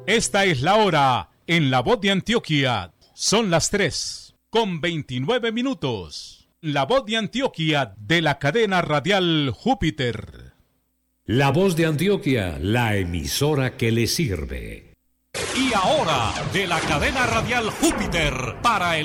Esta es la hora en La Voz de Antioquia. Son las 3:29. La Voz de Antioquia de la cadena radial Júpiter. La Voz de Antioquia, la emisora que le sirve. Y ahora, de la cadena radial Júpiter, para el